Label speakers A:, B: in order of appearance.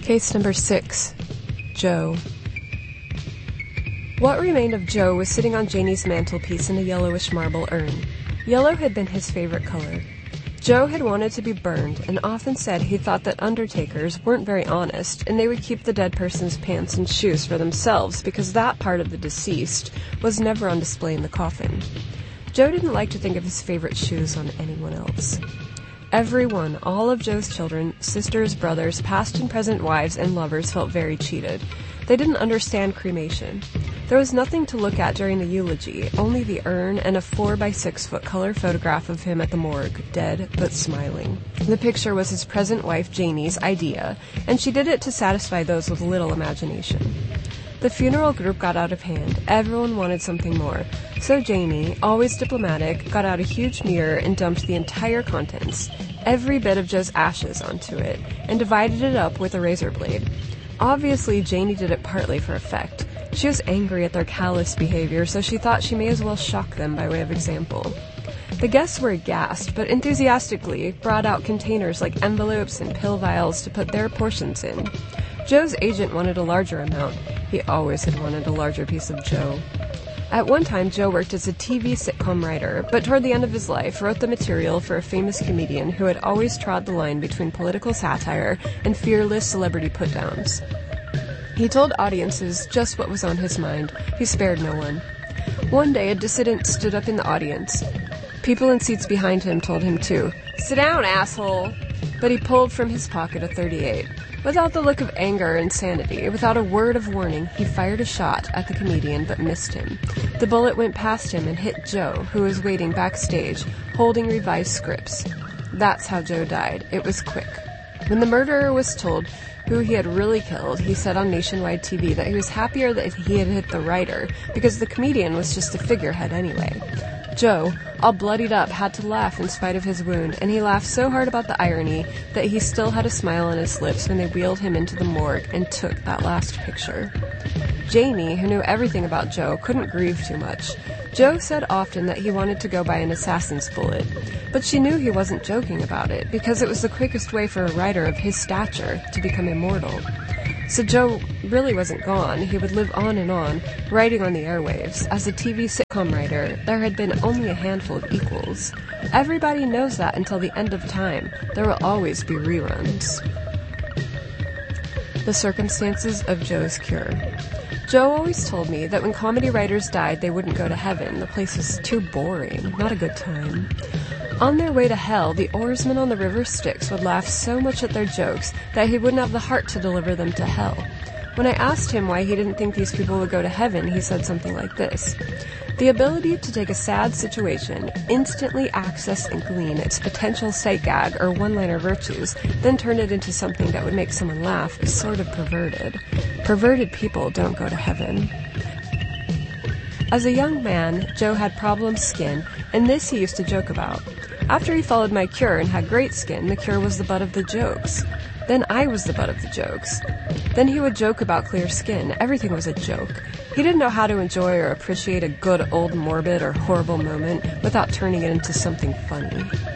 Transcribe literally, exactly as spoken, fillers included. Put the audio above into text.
A: Case number six. Joe. What remained of Joe was sitting on Janie's mantelpiece in a yellowish marble urn. Yellow had been his favorite color. Joe had wanted to be burned and often said he thought that undertakers weren't very honest and they would keep the dead person's pants and shoes for themselves because that part of the deceased was never on display in the coffin. Joe didn't like to think of his favorite shoes on anyone else. Everyone, all of Joe's children, sisters, brothers, past and present wives, and lovers felt very cheated. They didn't understand cremation. There was nothing to look at during the eulogy, only the urn and a four by six foot color photograph of him at the morgue, dead but smiling. The picture was his present wife Janie's idea, and she did it to satisfy those with little imagination. The funeral group got out of hand. Everyone wanted something more. So Janie, always diplomatic, got out a huge mirror and dumped the entire contents, every bit of Joe's ashes, onto it, and divided it up with a razor blade. Obviously, Janie did it partly for effect. She was angry at their callous behavior, so she thought she may as well shock them by way of example. The guests were aghast, but enthusiastically brought out containers like envelopes and pill vials to put their portions in. Joe's agent wanted a larger amount. He always had wanted a larger piece of Joe. At one time, Joe worked as a T V sitcom writer, but toward the end of his life wrote the material for a famous comedian who had always trod the line between political satire and fearless celebrity put-downs. He told audiences just what was on his mind. He spared no one. One day, a dissident stood up in the audience. People in seats behind him told him to, "Sit down, asshole!" But he pulled from his pocket a thirty-eight. Without the look of anger or insanity, without a word of warning, he fired a shot at the comedian but missed him. The bullet went past him and hit Joe, who was waiting backstage, holding revised scripts. That's how Joe died. It was quick. When the murderer was told who he had really killed, he said on nationwide T V that he was happier that he had hit the writer, because the comedian was just a figurehead anyway. Joe, all bloodied up, had to laugh in spite of his wound, and he laughed so hard about the irony that he still had a smile on his lips when they wheeled him into the morgue and took that last picture. Janie, who knew everything about Joe, couldn't grieve too much. Joe said often that he wanted to go by an assassin's bullet, but she knew he wasn't joking about it, because it was the quickest way for a writer of his stature to become immortal. So Joe really wasn't gone. He would live on and on, writing on the airwaves. As a T V sitcom writer, there had been only a handful of equals. Everybody knows that until the end of time. There will always be reruns. The circumstances of Joe's cure. Joe always told me that when comedy writers died, they wouldn't go to heaven. The place was too boring, not a good time. On their way to hell, the oarsmen on the river Styx would laugh so much at their jokes that he wouldn't have the heart to deliver them to hell. When I asked him why he didn't think these people would go to heaven, he said something like this: "The ability to take a sad situation, instantly access and glean its potential sight gag or one-liner virtues, then turn it into something that would make someone laugh is sort of perverted. Perverted people don't go to heaven." As a young man, Joe had problem skin, and this he used to joke about. After he followed my cure and had great skin, the cure was the butt of the jokes. Then I was the butt of the jokes. Then he would joke about clear skin. Everything was a joke. He didn't know how to enjoy or appreciate a good old morbid or horrible moment without turning it into something funny.